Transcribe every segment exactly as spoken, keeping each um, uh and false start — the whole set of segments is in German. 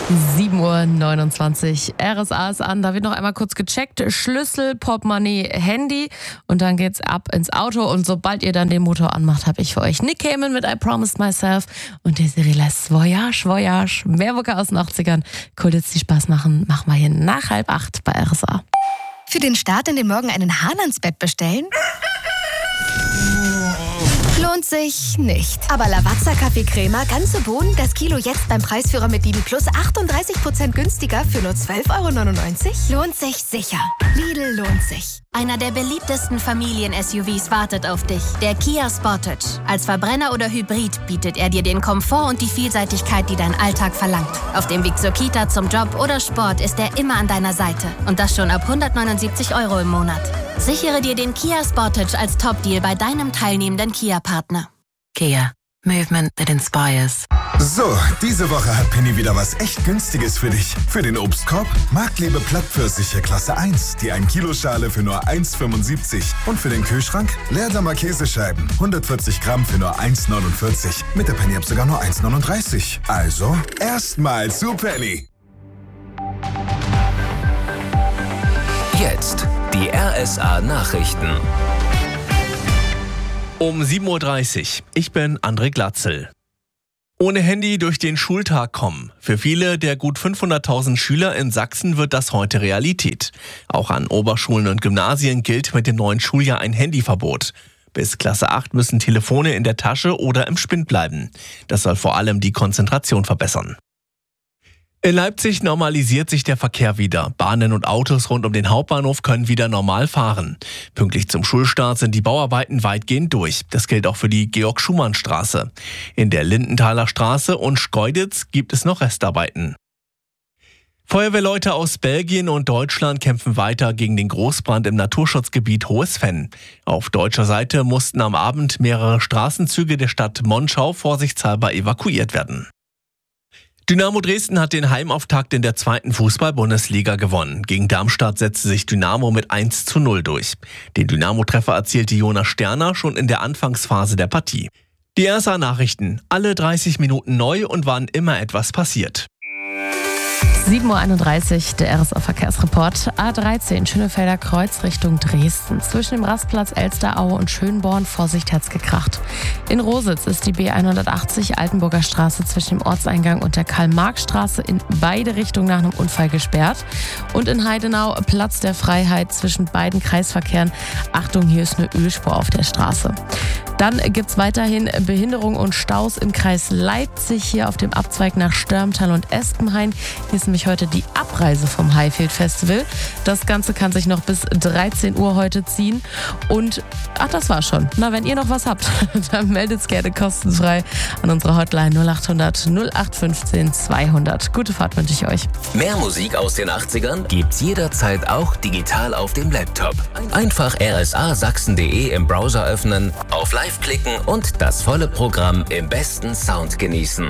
sieben Uhr neunundzwanzig. R S A ist an. Da wird noch einmal kurz gecheckt. Schlüssel, Portemonnaie, Handy. Und dann geht's ab ins Auto. Und sobald ihr dann den Motor anmacht, habe ich für euch Nick Cayman mit I Promised Myself und Desiree Les Voyage, Voyage. Mehr Mucke aus den achtzigern. Cool, jetzt die Spaß machen. Machen wir hier nach halb acht bei R S A. Für den Start in den Morgen einen Hahn ans Bett bestellen? Lohnt sich nicht. Aber Lavazza Kaffeecrema, ganze Bohnen, das Kilo jetzt beim Preisführer mit Lidl Plus achtunddreißig Prozent günstiger für nur zwölf Euro neunundneunzig? Lohnt sich sicher. Lidl lohnt sich. Einer der beliebtesten Familien-S U Vs wartet auf dich. Der Kia Sportage. Als Verbrenner oder Hybrid bietet er dir den Komfort und die Vielseitigkeit, die dein Alltag verlangt. Auf dem Weg zur Kita, zum Job oder Sport ist er immer an deiner Seite. Und das schon ab hundertneunundsiebzig Euro im Monat. Sichere dir den Kia Sportage als Top-Deal bei deinem teilnehmenden Kia-Partner. Kia. Movement that inspires. So, diese Woche hat Penny wieder was echt Günstiges für dich. Für den Obstkorb Marktliebe Plattpfirsiche Klasse eins, die ein Kilo Schale für nur eins Komma fünfundsiebzig. Und für den Kühlschrank Leerdammer Käsescheiben, hundertvierzig Gramm für nur eins Komma neunundvierzig. Mit der Penny-App sogar nur eins Komma neununddreißig. Also, erstmal zu Penny. Jetzt die R S A-Nachrichten. Um sieben Uhr dreißig. Ich bin André Glatzel. Ohne Handy durch den Schultag kommen. Für viele der gut fünfhunderttausend Schüler in Sachsen wird das heute Realität. Auch an Oberschulen und Gymnasien gilt mit dem neuen Schuljahr ein Handyverbot. Bis Klasse acht müssen Telefone in der Tasche oder im Spind bleiben. Das soll vor allem die Konzentration verbessern. In Leipzig normalisiert sich der Verkehr wieder. Bahnen und Autos rund um den Hauptbahnhof können wieder normal fahren. Pünktlich zum Schulstart sind die Bauarbeiten weitgehend durch. Das gilt auch für die Georg-Schumann-Straße. In der Lindenthaler Straße und Schkeuditz gibt es noch Restarbeiten. Feuerwehrleute aus Belgien und Deutschland kämpfen weiter gegen den Großbrand im Naturschutzgebiet Hohes Venn. Auf deutscher Seite mussten am Abend mehrere Straßenzüge der Stadt Monschau vorsichtshalber evakuiert werden. Dynamo Dresden hat den Heimauftakt in der zweiten Fußball-Bundesliga gewonnen. Gegen Darmstadt setzte sich Dynamo mit eins zu null durch. Den Dynamo-Treffer erzielte Jonas Sterner schon in der Anfangsphase der Partie. Die R S A-Nachrichten, alle dreißig Minuten neu und wann immer etwas passiert. sieben Uhr einunddreißig, der R S A-Verkehrsreport. A dreizehn, Schönefelder Kreuz Richtung Dresden. Zwischen dem Rastplatz Elsteraue und Schönborn, Vorsicht, hat's gekracht. In Rositz ist die B hundertachtzig Altenburger Straße zwischen dem Ortseingang und der Karl-Marx-Straße in beide Richtungen nach einem Unfall gesperrt. Und in Heidenau Platz der Freiheit zwischen beiden Kreisverkehren. Achtung, hier ist eine Ölspur auf der Straße. Dann gibt's weiterhin Behinderung und Staus im Kreis Leipzig, hier auf dem Abzweig nach Störmtal und Espenhain. Hier ist nämlich heute die Abreise vom Highfield Festival. Das Ganze kann sich noch bis dreizehn Uhr heute ziehen. Und, ach, das war's schon. Na, wenn ihr noch was habt, dann meldet's gerne kostenfrei an unserer Hotline null acht hundert null acht fünfzehn zweihundert. Gute Fahrt wünsche ich euch. Mehr Musik aus den achtzigern gibt's jederzeit auch digital auf dem Laptop. Einfach r s a sachsen punkt d e im Browser öffnen, auf Live klicken und das volle Programm im besten Sound genießen.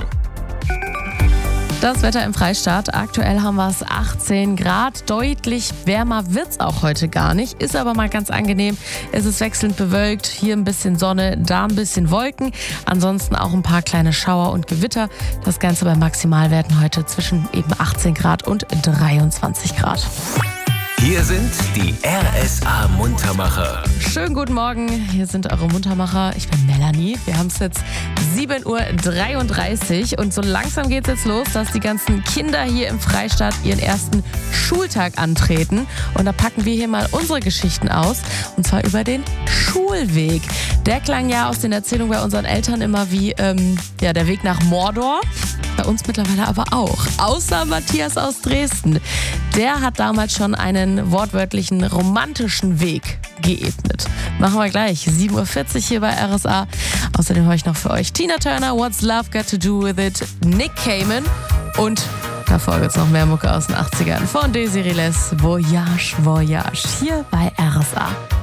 Das Wetter im Freistaat. Aktuell haben wir es achtzehn Grad. Deutlich wärmer wird's auch heute gar nicht. Ist aber mal ganz angenehm. Es ist wechselnd bewölkt. Hier ein bisschen Sonne, da ein bisschen Wolken. Ansonsten auch ein paar kleine Schauer und Gewitter. Das Ganze bei Maximalwerten heute zwischen eben achtzehn Grad und dreiundzwanzig Grad. Hier sind die R S A-Muntermacher. Schönen guten Morgen, hier sind eure Muntermacher. Ich bin Melanie. Wir haben es jetzt sieben Uhr dreiunddreißig und so langsam geht es jetzt los, dass die ganzen Kinder hier im Freistaat ihren ersten Schultag antreten. Und da packen wir hier mal unsere Geschichten aus, und zwar über den Schulweg. Der klang ja aus den Erzählungen bei unseren Eltern immer wie ähm, ja, der Weg nach Mordor. Bei uns mittlerweile aber auch. Außer Matthias aus Dresden. Der hat damals schon einen wortwörtlichen romantischen Weg geebnet. Machen wir gleich. sieben Uhr vierzig hier bei R S A. Außerdem habe ich noch für euch Tina Turner, What's Love Got to Do With It, Nick Cayman und davor gibt's noch mehr Mucke aus den achtzigern von Desiree Les, Voyage, Voyage hier bei R S A.